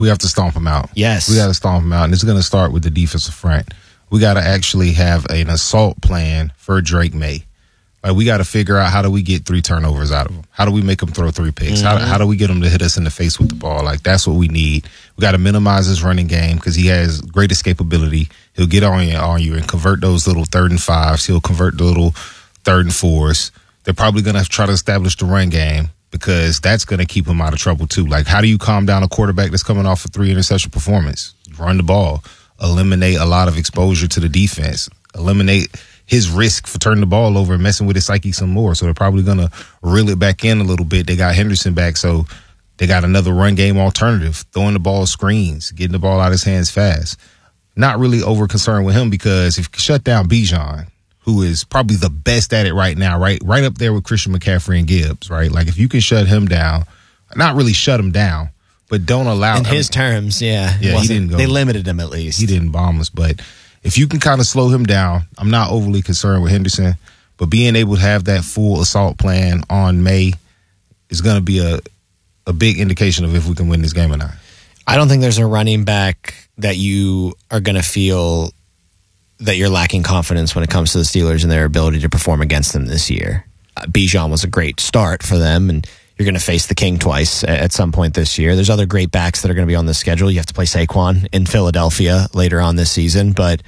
We have to stomp them out. Yes. We got to stomp them out, and it's going to start with the defensive front. We got to actually have an assault plan for Drake May. Like, we got to figure out, how do we get 3 turnovers out of him? How do we make him throw 3 picks? How do we get him to hit us in the face with the ball? Like, that's what we need. We got to minimize his running game because he has great escapability. He'll get on you and convert those little 3rd and 5s. He'll convert the little 3rd and 4s. They're probably going to try to establish the run game because that's going to keep him out of trouble too. Like, how do you calm down a quarterback that's coming off a 3 interception performance? Run the ball. Eliminate a lot of exposure to the defense. Eliminate his risk for turning the ball over and messing with his psyche some more. So they're probably going to reel it back in a little bit. They got Henderson back, so they got another run game alternative, throwing the ball screens, getting the ball out of his hands fast. Not really over concerned with him because if you shut down Bijan, who is probably the best at it right now, right up there with Christian McCaffrey and Gibbs, right? Like, if you can shut him down, not really shut him down, but don't allow in his terms, he didn't go. They limited him at least. He didn't bomb us, but if you can kind of slow him down, I'm not overly concerned with Henderson, but being able to have that full assault plan on May is going to be a big indication of if we can win this game or not. I don't think there's a running back that you are going to feel that you're lacking confidence when it comes to the Steelers and their ability to perform against them this year. Bijan was a great start for them, and you're going to face the King twice at some point this year. There's other great backs that are going to be on the schedule. You have to play Saquon in Philadelphia later on this season, but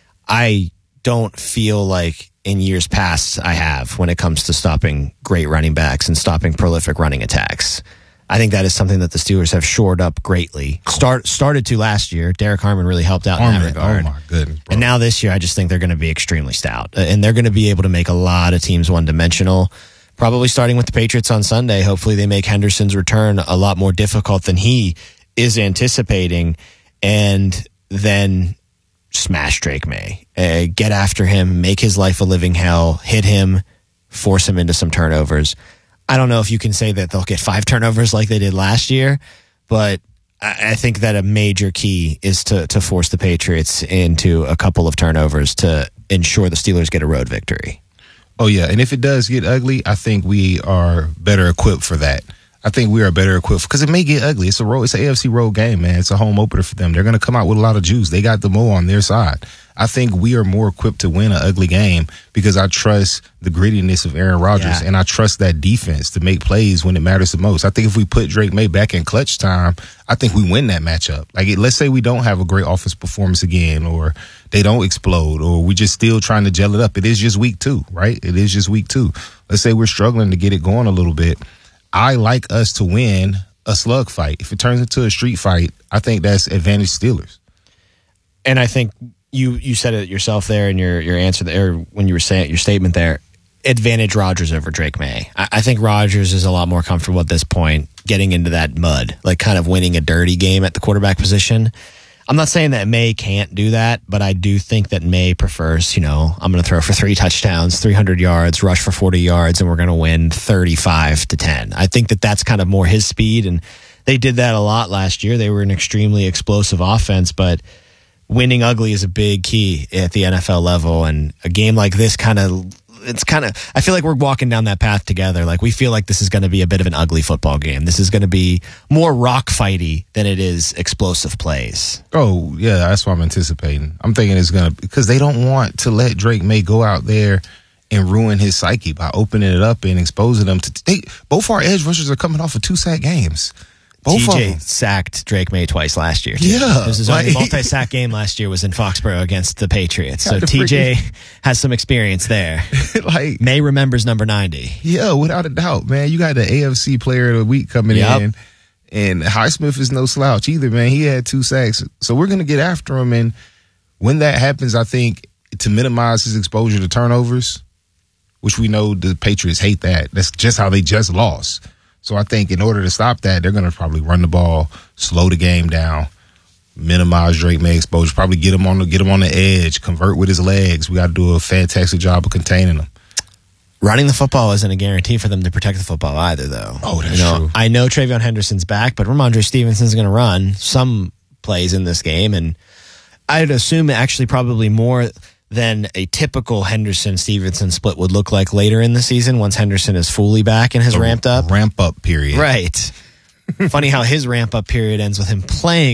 I don't feel like in years past I have when it comes to stopping great running backs and stopping prolific running attacks. I think that is something that the Steelers have shored up greatly. Started to last year. Derek Harmon really helped out in that regard. Oh, my goodness, bro. And now this year, I just think they're going to be extremely stout. And they're going to be able to make a lot of teams one-dimensional, probably starting with the Patriots on Sunday. Hopefully they make Henderson's return a lot more difficult than he is anticipating, and then smash Drake May. Get after him, make his life a living hell, hit him, force him into some turnovers. I don't know if you can say that they'll get 5 turnovers like they did last year, but I think that a major key is to force the Patriots into a couple of turnovers to ensure the Steelers get a road victory. Oh, yeah. And if it does get ugly, I think we are better equipped for that. I think we are better equipped because it may get ugly. It's an AFC road game, man. It's a home opener for them. They're going to come out with a lot of juice. They got the Mo on their side. I think we are more equipped to win an ugly game because I trust the grittiness of Aaron Rodgers and I trust that defense to make plays when it matters the most. I think if we put Drake May back in clutch time, I think we win that matchup. Like, let's say we don't have a great offense performance again, or they don't explode, or we're just still trying to gel it up. It is just week 2, right? It is just week 2. Let's say we're struggling to get it going a little bit. I like us to win a slug fight. If it turns into a street fight, I think that's advantage Steelers. And I think you said it yourself there in your answer there when you were saying your statement there. Advantage Rodgers over Drake May. I think Rodgers is a lot more comfortable at this point getting into that mud, like kind of winning a dirty game at the quarterback position. I'm not saying that May can't do that, but I do think that May prefers, I'm going to throw for 3 touchdowns, 300 yards, rush for 40 yards, and we're going to win 35-10. I think that that's kind of more his speed, and they did that a lot last year. They were an extremely explosive offense, but winning ugly is a big key at the NFL level, and a game like this I feel like we're walking down that path together. Like, we feel like this is going to be a bit of an ugly football game. This is going to be more rock fighty than it is explosive plays. Oh, yeah, that's what I'm anticipating. I'm thinking it's going to, because they don't want to let Drake May go out there and ruin his psyche by opening it up and exposing them to. Both our edge rushers are coming off of 2-sack games. Both TJ sacked Drake May twice last year, too. Yeah. It was his only multi-sack game last year was in Foxborough against the Patriots. So TJ has some experience there. May remembers number 90. Yeah, without a doubt, man. You got the AFC Player of the Week coming in, and Highsmith is no slouch either, man. He had 2 sacks. So we're going to get after him, and when that happens, I think to minimize his exposure to turnovers, which we know the Patriots hate that. That's just how they just lost. So I think in order to stop that, they're going to probably run the ball, slow the game down, minimize Drake May exposure, probably get him on the edge, convert with his legs. We got to do a fantastic job of containing him. Running the football isn't a guarantee for them to protect the football either, though. Oh, that's true. I know Travion Henderson's back, but Ramondre Stevenson's going to run some plays in this game, and I'd assume actually probably more than a typical Henderson-Stevenson split would look like later in the season once Henderson is fully back and has ramped up. Ramp-up period. Right. Funny how his ramp up period ends with him playing